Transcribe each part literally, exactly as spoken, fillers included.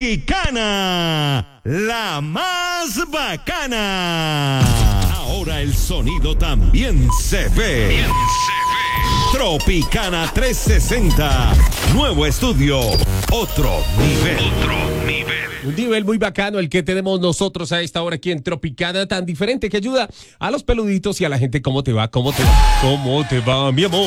Tropicana, la más bacana. Ahora el sonido también se ve. Bien se ve. Tropicana trescientos sesenta, nuevo estudio, otro nivel. Otro nivel. Un nivel muy bacano el que tenemos nosotros a esta hora aquí en Tropicana, tan diferente que ayuda a los peluditos y a la gente. ¿Cómo te va? ¿Cómo te va? ¿Cómo te va, mi amor?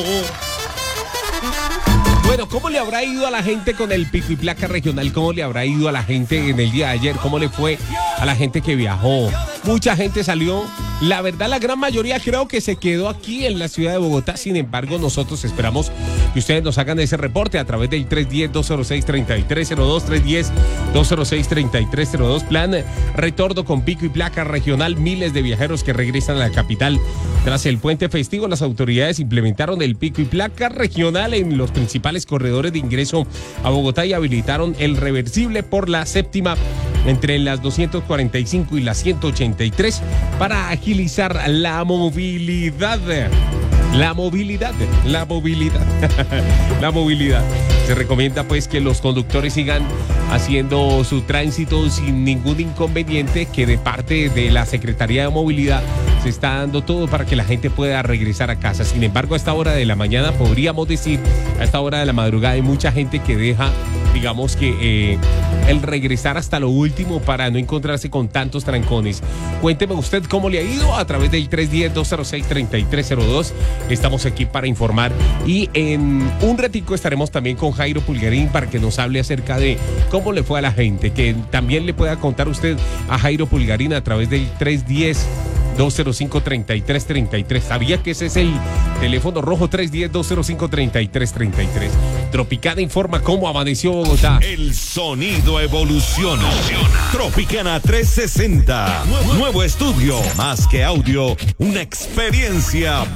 Bueno, ¿cómo le habrá ido a la gente con el pico y placa regional? ¿Cómo le habrá ido a la gente en el día de ayer? ¿Cómo le fue a la gente que viajó? Mucha gente salió. La verdad, la gran mayoría creo que se quedó aquí en la ciudad de Bogotá. Sin embargo, nosotros esperamos que ustedes nos hagan ese reporte a través del tres uno cero, dos cero seis, tres tres cero dos, tres uno cero, dos cero seis, tres tres cero dos. Plan retorno con pico y placa regional. Miles de viajeros que regresan a la capital. Tras el puente festivo, las autoridades implementaron el pico y placa regional en los principales corredores de ingreso a Bogotá y habilitaron el reversible por la séptima entre las doscientos cuarenta y cinco y las ciento ochenta y tres para agilizar la movilidad. La movilidad, la movilidad, la movilidad. Se recomienda pues que los conductores sigan haciendo su tránsito sin ningún inconveniente, que de parte de la Secretaría de Movilidad se está dando todo para que la gente pueda regresar a casa. Sin embargo, a esta hora de la mañana, podríamos decir, a esta hora de la madrugada, hay mucha gente que deja, digamos que eh, el regresar hasta lo último para no encontrarse con tantos trancones. Cuénteme usted cómo le ha ido a través del tres uno cero, dos cero seis, tres tres cero dos. Estamos aquí para informar y en un ratico estaremos también con Jairo Pulgarín para que nos hable acerca de cómo le fue a la gente, que también le pueda contar usted a Jairo Pulgarín a través del tres uno cero, dos cero cinco, tres tres tres tres. ¿Sabía que ese es el teléfono rojo? tres uno cero, dos cero cinco, tres tres tres tres. Tropicana informa cómo amaneció Bogotá. El sonido evoluciona. Tropicana trescientos sesenta. Nuevo, nuevo estudio. Más que audio, una experiencia